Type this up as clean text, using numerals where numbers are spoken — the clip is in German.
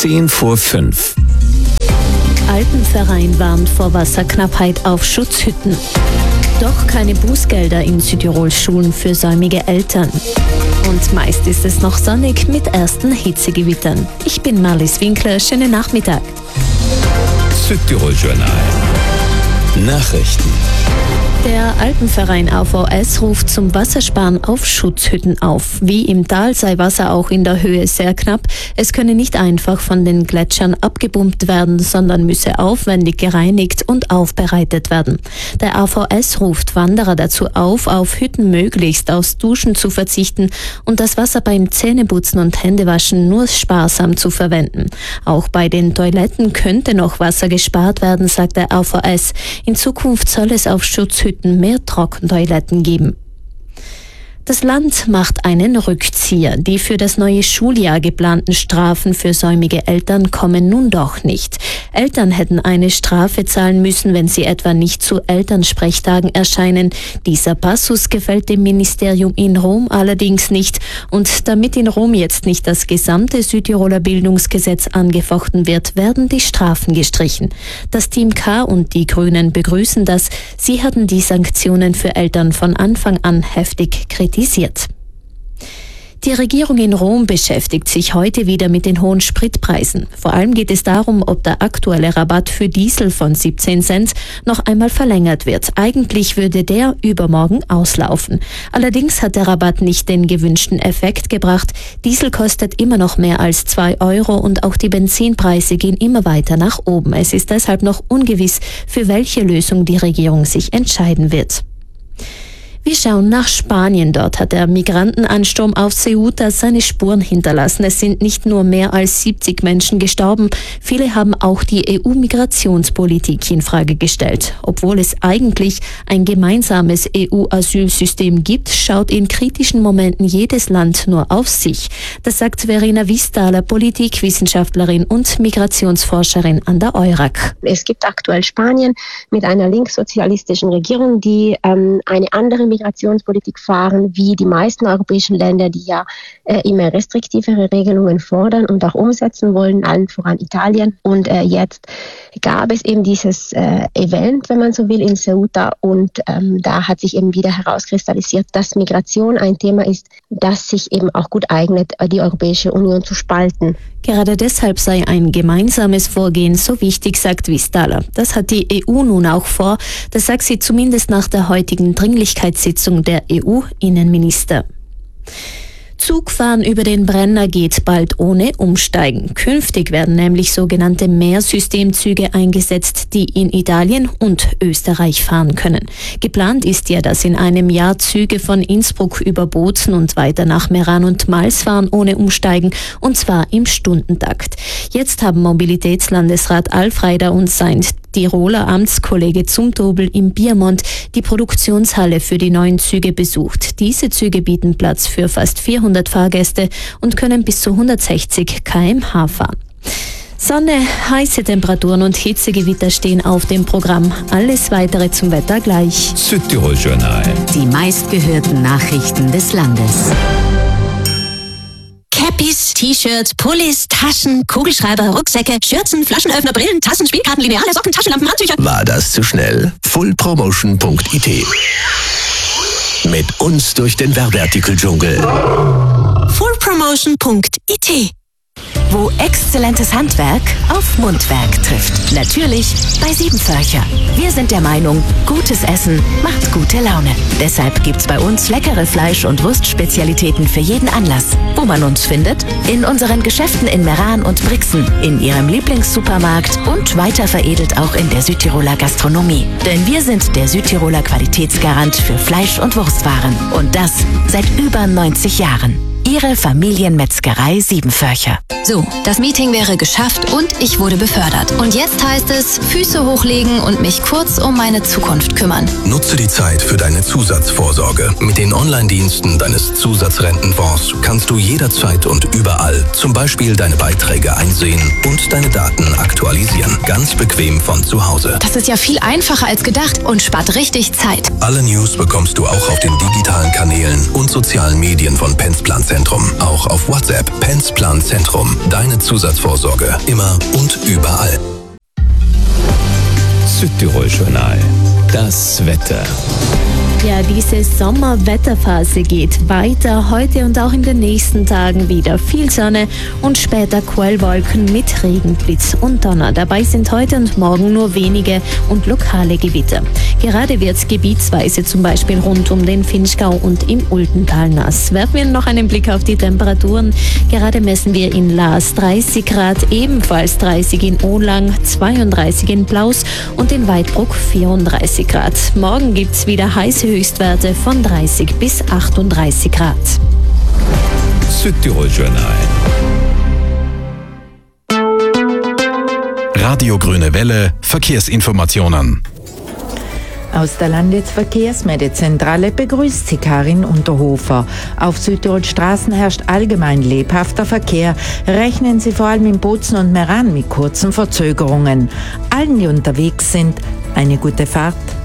5:10. Alpenverein warnt vor Wasserknappheit auf Schutzhütten. Doch keine Bußgelder in Südtirols Schulen für säumige Eltern. Und meist ist es noch sonnig mit ersten Hitzegewittern. Ich bin Marlies Winkler, schönen Nachmittag. Südtirol Journal. Nachrichten. Der Alpenverein AVS ruft zum Wassersparen auf Schutzhütten auf. Wie im Tal sei Wasser auch in der Höhe sehr knapp. Es könne nicht einfach von den Gletschern abgepumpt werden, sondern müsse aufwendig gereinigt und aufbereitet werden. Der AVS ruft Wanderer dazu auf Hütten möglichst aufs Duschen zu verzichten und das Wasser beim Zähneputzen und Händewaschen nur sparsam zu verwenden. Auch bei den Toiletten könnte noch Wasser gespart werden, sagt der AVS. In Zukunft soll es auf Schutzhütten mehr Trockentoiletten geben. Das Land macht einen Rückzieher. Die für das neue Schuljahr geplanten Strafen für säumige Eltern kommen nun doch nicht. Eltern hätten eine Strafe zahlen müssen, wenn sie etwa nicht zu Elternsprechtagen erscheinen. Dieser Passus gefällt dem Ministerium in Rom allerdings nicht. Und damit in Rom jetzt nicht das gesamte Südtiroler Bildungsgesetz angefochten wird, werden die Strafen gestrichen. Das Team K und die Grünen begrüßen das. Sie hatten die Sanktionen für Eltern von Anfang an heftig kritisiert. Die Regierung in Rom beschäftigt sich heute wieder mit den hohen Spritpreisen. Vor allem geht es darum, ob der aktuelle Rabatt für Diesel von 17 Cent noch einmal verlängert wird. Eigentlich würde der übermorgen auslaufen. Allerdings hat der Rabatt nicht den gewünschten Effekt gebracht. Diesel kostet immer noch mehr als 2 Euro und auch die Benzinpreise gehen immer weiter nach oben. Es ist deshalb noch ungewiss, für welche Lösung die Regierung sich entscheiden wird. Wir schauen nach Spanien. Dort hat der Migrantenansturm auf Ceuta seine Spuren hinterlassen. Es sind nicht nur mehr als 70 Menschen gestorben. Viele haben auch die EU-Migrationspolitik in Frage gestellt. Obwohl es eigentlich ein gemeinsames EU-Asylsystem gibt, schaut in kritischen Momenten jedes Land nur auf sich. Das sagt Verena Vistaler, Politikwissenschaftlerin und Migrationsforscherin an der EURAC. Es gibt aktuell Spanien mit einer linkssozialistischen Regierung, die eine andere Migrationspolitik fahren, wie die meisten europäischen Länder, die ja immer restriktivere Regelungen fordern und auch umsetzen wollen, allen voran Italien. Und jetzt gab es eben dieses Event, wenn man so will, in Ceuta und da hat sich eben wieder herauskristallisiert, dass Migration ein Thema ist, das sich eben auch gut eignet, die Europäische Union zu spalten. Gerade deshalb sei ein gemeinsames Vorgehen so wichtig, sagt Vistaler. Das hat die EU nun auch vor. Das sagt sie zumindest nach der heutigen Dringlichkeitssitzung der EU-Innenminister. Zugfahren über den Brenner geht bald ohne Umsteigen. Künftig werden nämlich sogenannte Mehrsystemzüge eingesetzt, die in Italien und Österreich fahren können. Geplant ist ja, dass in einem Jahr Züge von Innsbruck über Bozen und weiter nach Meran und Mals fahren ohne Umsteigen, und zwar im Stundentakt. Jetzt haben Mobilitätslandesrat Alfreider und sein Tiroler Amtskollege Zumtobel im Biermont die Produktionshalle für die neuen Züge besucht. Diese Züge bieten Platz für fast 400 Fahrgäste und können bis zu 160 km/h fahren. Sonne, heiße Temperaturen und Hitzegewitter stehen auf dem Programm. Alles weitere zum Wetter gleich. Südtirol Journal. Die meistgehörten Nachrichten des Landes. Cappies, T-Shirts, Pullis, Taschen, Kugelschreiber, Rucksäcke, Schürzen, Flaschenöffner, Brillen, Tassen, Spielkarten, Lineale, Socken, Taschenlampen, Handtücher. War das zu schnell? fullpromotion.it. Mit uns durch den Werbeartikeldschungel. fullpromotion.it. Wo exzellentes Handwerk auf Mundwerk trifft. Natürlich bei Siebenförcher. Wir sind der Meinung, gutes Essen macht gute Laune. Deshalb gibt's bei uns leckere Fleisch- und Wurstspezialitäten für jeden Anlass. Wo man uns findet? In unseren Geschäften in Meran und Brixen, in ihrem Lieblingssupermarkt und weiter veredelt auch in der Südtiroler Gastronomie. Denn wir sind der Südtiroler Qualitätsgarant für Fleisch- und Wurstwaren. Und das seit über 90 Jahren. Ihre Familienmetzgerei Siebenförcher. So, das Meeting wäre geschafft und ich wurde befördert. Und jetzt heißt es, Füße hochlegen und mich kurz um meine Zukunft kümmern. Nutze die Zeit für deine Zusatzvorsorge. Mit den Online-Diensten deines Zusatzrentenfonds kannst du jederzeit und überall Zum Beispiel deine Beiträge einsehen und deine Daten aktualisieren. Ganz bequem von zu Hause. Das ist ja viel einfacher als gedacht und spart richtig Zeit. Alle News bekommst du auch auf den digitalen Kanälen und sozialen Medien von Pensplan Zentrum. Auch auf WhatsApp. Pensplan Zentrum. Deine Zusatzvorsorge. Immer und überall. Südtirol Journal. Das Wetter. Ja, diese Sommerwetterphase geht weiter. Heute und auch in den nächsten Tagen wieder viel Sonne und später Quellwolken mit Regen, Blitz und Donner. Dabei sind heute und morgen nur wenige und lokale Gewitter. Gerade wird es gebietsweise zum Beispiel rund um den Vinschgau und im Ultental nass. Werfen wir noch einen Blick auf die Temperaturen. Gerade messen wir in Laas 30 Grad, ebenfalls 30 in Ohlang, 32 in Blaus und in Weidbruck 34 Grad. Morgen gibt es wieder heiße Höchstwerte von 30 bis 38 Grad. Südtirol Journal. Radio Grüne Welle, Verkehrsinformationen. Aus der Landesverkehrsmeldezentrale begrüßt Sie Karin Unterhofer. Auf Südtirol Straßen herrscht allgemein lebhafter Verkehr. Rechnen Sie vor allem in Bozen und Meran mit kurzen Verzögerungen. Allen, die unterwegs sind, eine gute Fahrt.